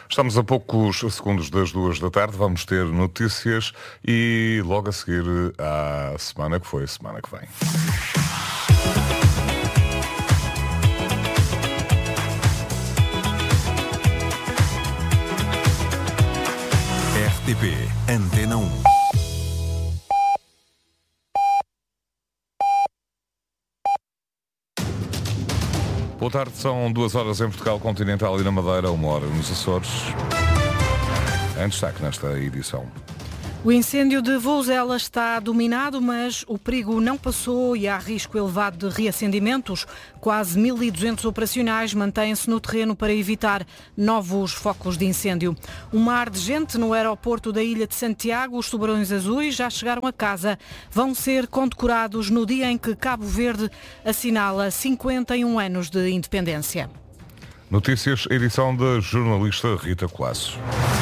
Estamos a poucos segundos das 2 da tarde, vamos ter notícias e logo a seguir à semana que foi a semana que vem. RTP Antena 1. Boa tarde, são 2 horas em Portugal Continental e na Madeira, 1 hora nos Açores. Em destaque nesta edição. O incêndio de Vouzela está dominado, mas o perigo não passou e há risco elevado de reacendimentos. Quase 1.200 operacionais mantêm-se no terreno para evitar novos focos de incêndio. Um mar de gente no aeroporto da Ilha de Santiago. Os tubarões azuis já chegaram a casa. Vão ser condecorados no dia em que Cabo Verde assinala 51 anos de independência. Notícias, edição da jornalista Rita Colasso.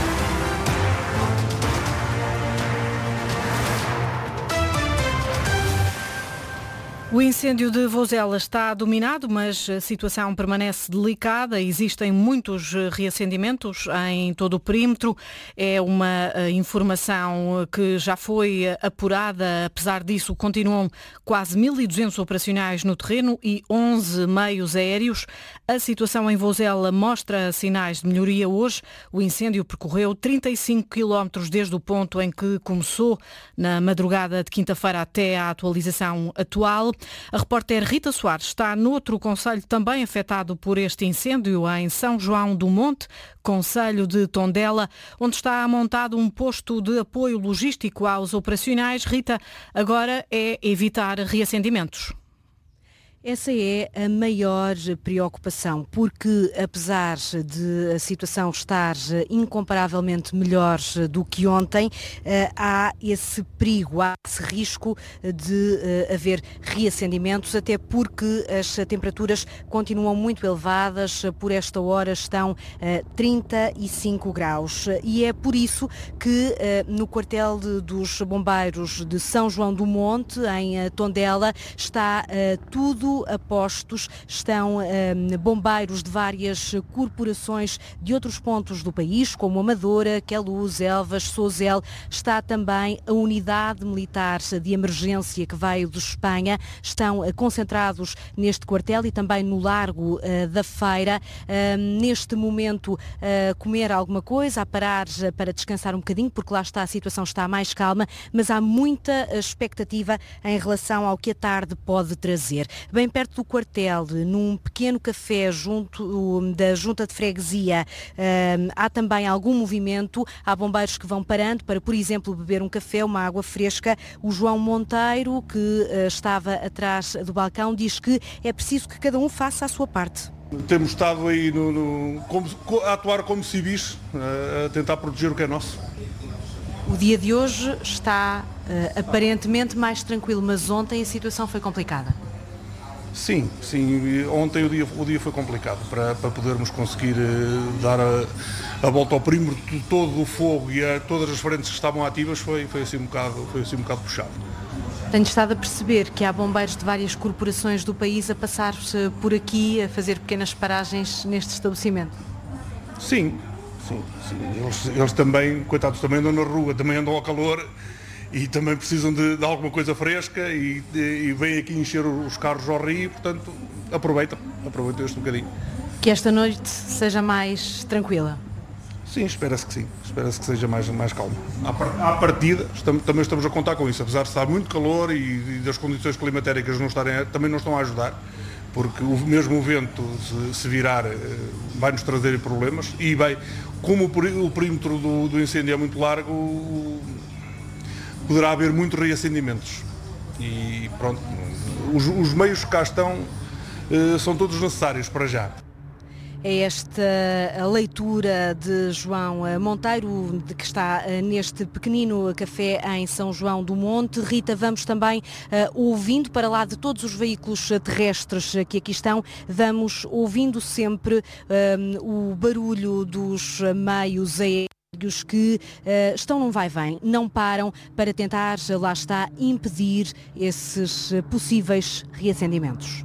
O incêndio de Vouzela está dominado, mas a situação permanece delicada. Existem muitos reacendimentos em todo o perímetro. É uma informação que já foi apurada. Apesar disso, continuam quase 1.200 operacionais no terreno e 11 meios aéreos. A situação em Vouzela mostra sinais de melhoria hoje. O incêndio percorreu 35 quilómetros desde o ponto em que começou, na madrugada de quinta-feira até à atualização atual. A repórter Rita Soares está noutro concelho também afetado por este incêndio, em São João do Monte, concelho de Tondela, onde está montado um posto de apoio logístico aos operacionais. Rita, agora é evitar reacendimentos. Essa é a maior preocupação, porque apesar de a situação estar incomparavelmente melhor do que ontem, há esse perigo, há esse risco de haver reacendimentos, até porque as temperaturas continuam muito elevadas, por esta hora estão 35 graus. E é por isso que no quartel dos bombeiros de São João do Monte, em Tondela, está tudo a postos, estão bombeiros de várias corporações de outros pontos do país, como Amadora, Queluz, Elvas, Sozel. Está também a unidade militar de emergência que veio de Espanha. Estão concentrados neste quartel e também no Largo da Feira. Neste momento, a comer alguma coisa, a parar para descansar um bocadinho, porque lá está, a situação está mais calma, mas há muita expectativa em relação ao que a tarde pode trazer. Bem perto do quartel, num pequeno café junto da Junta de Freguesia, há também algum movimento. Há bombeiros que vão parando para, por exemplo, beber um café, uma água fresca. O João Monteiro, que estava atrás do balcão, diz que é preciso que cada um faça a sua parte. Temos estado aí a atuar como civis, a tentar proteger o que é nosso. O dia de hoje está aparentemente mais tranquilo, mas ontem a situação foi complicada. Sim, ontem o dia foi complicado para podermos conseguir dar a volta ao perímetro de todo o fogo e a todas as frentes que estavam ativas. Foi assim um bocado puxado. Tenho estado a perceber que há bombeiros de várias corporações do país a passar-se por aqui, a fazer pequenas paragens neste estabelecimento. Sim. Eles também, coitados, também andam na rua, também andam ao calor e também precisam de alguma coisa fresca e vêm aqui encher os carros ao rio, portanto aproveitam este bocadinho. Que esta noite seja mais tranquila? Sim, espera-se que sim, espera-se que seja mais calmo. À partida, também estamos a contar com isso, apesar de estar muito calor e das condições climatéricas também não estão a ajudar, porque mesmo o vento se virar vai-nos trazer problemas e como o perímetro do incêndio é muito largo, poderá haver muitos reacendimentos e pronto, os meios que cá estão são todos necessários para já. É esta a leitura de João Monteiro, que está neste pequenino café em São João do Monte. Rita, vamos também ouvindo, para lá de todos os veículos terrestres que aqui estão, vamos ouvindo sempre o barulho dos meios aéreos que estão num vai-vem, não param para tentar, lá está, impedir esses possíveis reacendimentos.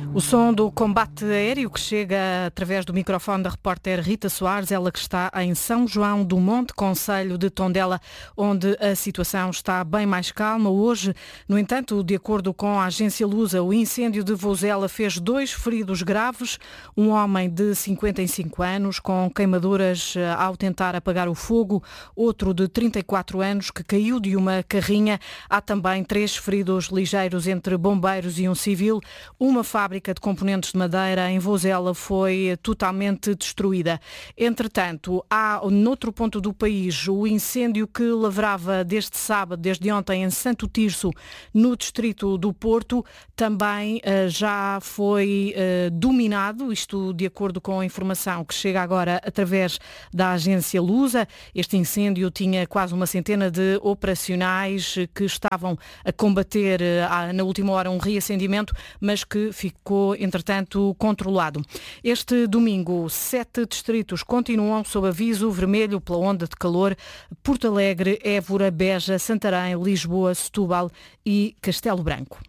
O som do combate aéreo que chega através do microfone da repórter Rita Soares, ela que está em São João do Monte, concelho de Tondela, onde a situação está bem mais calma. Hoje, no entanto, de acordo com a agência Lusa, o incêndio de Vozela fez 2 feridos graves, um homem de 55 anos com queimaduras ao tentar apagar o fogo, outro de 34 anos que caiu de uma carrinha. Há também 3 feridos ligeiros entre bombeiros e um civil. Uma fábrica de componentes de madeira em Vozela foi totalmente destruída. Entretanto, há noutro ponto do país o incêndio que lavrava desde sábado, desde ontem, em Santo Tirso, no distrito do Porto, também já foi dominado, isto de acordo com a informação que chega agora através da agência Lusa. Este incêndio tinha quase uma centena de operacionais que estavam a combater na última hora um reacendimento, mas que ficou, entretanto, controlado. Este domingo, 7 distritos continuam sob aviso vermelho pela onda de calor: Porto Alegre, Évora, Beja, Santarém, Lisboa, Setúbal e Castelo Branco.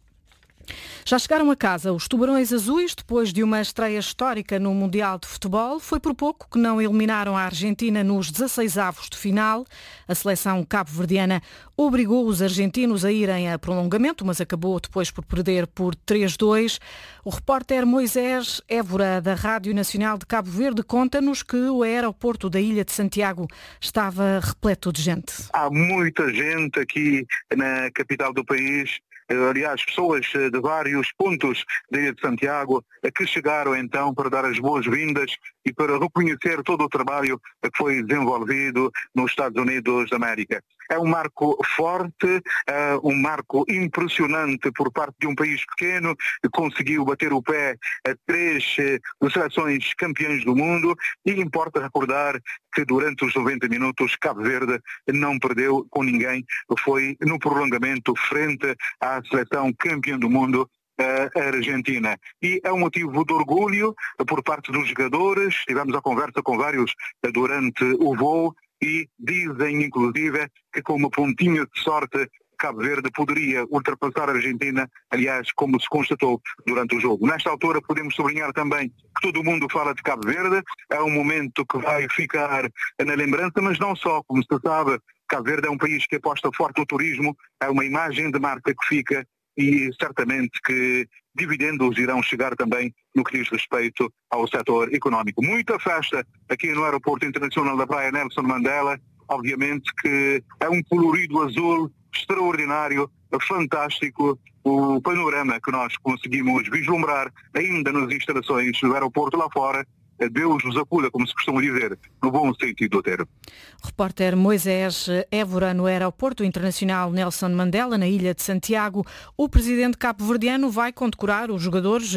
Já chegaram a casa os Tubarões Azuis depois de uma estreia histórica no Mundial de Futebol. Foi por pouco que não eliminaram a Argentina nos 16avos de final. A seleção cabo-verdiana obrigou os argentinos a irem a prolongamento, mas acabou depois por perder por 3-2. O repórter Moisés Évora, da Rádio Nacional de Cabo Verde, conta-nos que o aeroporto da Ilha de Santiago estava repleto de gente. Há muita gente aqui na capital do país. Aliás, pessoas de vários pontos da Ilha de Santiago que chegaram então para dar as boas-vindas e para reconhecer todo o trabalho que foi desenvolvido nos Estados Unidos da América. É um marco forte, um marco impressionante por parte de um país pequeno que conseguiu bater o pé a 3 seleções campeãs do mundo, e importa recordar que durante os 90 minutos Cabo Verde não perdeu com ninguém, foi no prolongamento frente à seleção campeã do mundo, a Argentina. E é um motivo de orgulho por parte dos jogadores. Tivemos a conversa com vários durante o voo e dizem, inclusive, que com uma pontinha de sorte Cabo Verde poderia ultrapassar a Argentina, aliás, como se constatou durante o jogo. Nesta altura podemos sublinhar também que todo mundo fala de Cabo Verde, é um momento que vai ficar na lembrança, mas não só, como se sabe, Cabo Verde é um país que aposta forte no turismo, é uma imagem de marca que fica, e certamente que dividendos irão chegar também no que diz respeito ao setor económico. Muita festa aqui no Aeroporto Internacional da Praia Nelson Mandela, obviamente que é um colorido azul extraordinário, fantástico, o panorama que nós conseguimos vislumbrar ainda nas instalações do aeroporto lá fora. Deus nos acuda, como se costuma dizer, no bom sentido do termo. Repórter Moisés Évora, no Aeroporto Internacional Nelson Mandela, na Ilha de Santiago. O presidente cabo-verdiano vai condecorar os jogadores.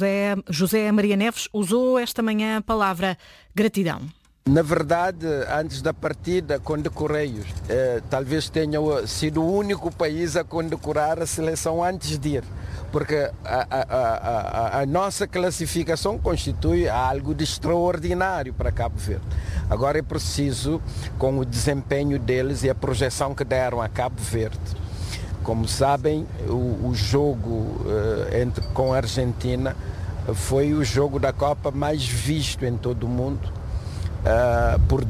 José Maria Neves usou esta manhã a palavra gratidão. Na verdade, antes da partida, condecorei-os. Talvez tenha sido o único país a condecorar a seleção antes de ir, porque a nossa classificação constitui algo de extraordinário para Cabo Verde. Agora é preciso, com o desempenho deles e a projeção que deram a Cabo Verde. Como sabem, o jogo com a Argentina foi o jogo da Copa mais visto em todo o mundo. Por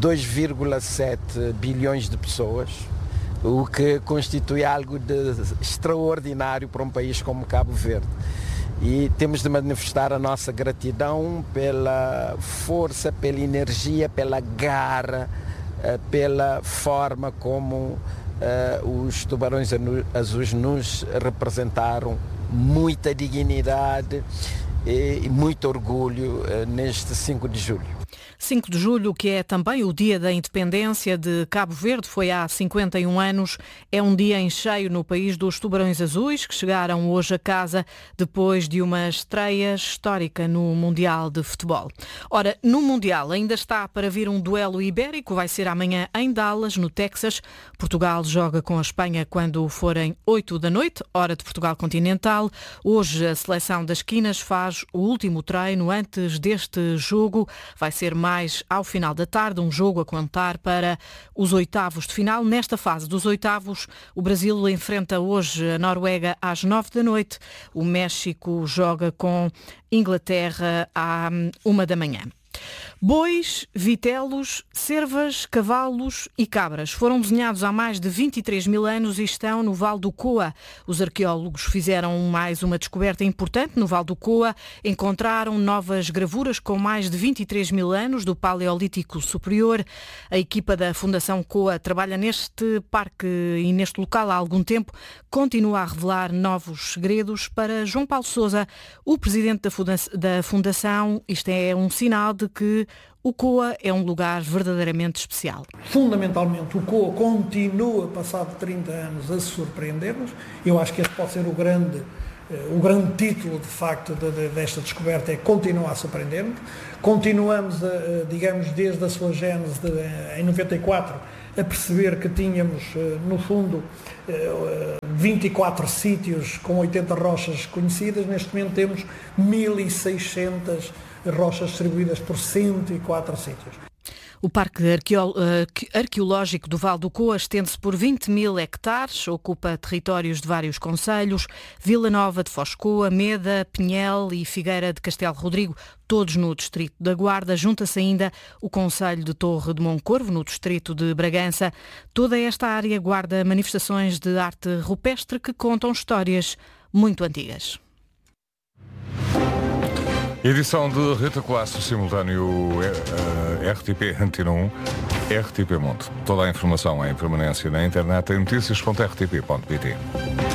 2,7 bilhões de pessoas, o que constitui algo de extraordinário para um país como Cabo Verde. E temos de manifestar a nossa gratidão pela força, pela energia, pela garra, pela forma como os Tubarões Azuis nos representaram. Muita dignidade e muito orgulho neste 5 de julho. 5 de julho, que é também o dia da independência de Cabo Verde, foi há 51 anos. É um dia em cheio no país dos Tubarões Azuis, que chegaram hoje a casa depois de uma estreia histórica no Mundial de Futebol. Ora, no Mundial ainda está para vir um duelo ibérico, vai ser amanhã em Dallas, no Texas. Portugal joga com a Espanha quando forem 8 da noite, hora de Portugal continental. Hoje a seleção das Quinas faz faz o último treino antes deste jogo. Vai ser mais ao final da tarde, um jogo a contar para os oitavos de final. Nesta fase dos oitavos, o Brasil enfrenta hoje a Noruega às 9 da noite. O México joga com Inglaterra à 1 da manhã. Bois, vitelos, cervas, cavalos e cabras foram desenhados há mais de 23 mil anos e estão no Vale do Coa. Os arqueólogos fizeram mais uma descoberta importante no Vale do Coa. Encontraram novas gravuras com mais de 23 mil anos do Paleolítico Superior. A equipa da Fundação Coa trabalha neste parque e neste local há algum tempo. Continua a revelar novos segredos. Para João Paulo Sousa, o presidente da Fundação, isto é um sinal de que o Coa é um lugar verdadeiramente especial. Fundamentalmente, o Coa continua, passado 30 anos, a surpreender-nos. Eu acho que este pode ser o grande título, de facto, desta descoberta, é continuar a surpreender-nos. Continuamos, digamos, desde a sua gênese em 94, a perceber que tínhamos, no fundo, 24 sítios com 80 rochas conhecidas. Neste momento temos 1.600 rochas distribuídas por 104 sítios. O Parque Arqueológico do Vale do Coa estende-se por 20 mil hectares, ocupa territórios de vários concelhos, Vila Nova de Foscoa, Meda, Pinhel e Figueira de Castelo Rodrigo, todos no distrito da Guarda. Junta-se ainda o concelho de Torre de Moncorvo, no distrito de Bragança. Toda esta área guarda manifestações de arte rupestre que contam histórias muito antigas. Edição de Rita Colasso, simultâneo RTP Antena 1, RTP Monte. Toda a informação em permanência na internet em notícias.rtp.pt.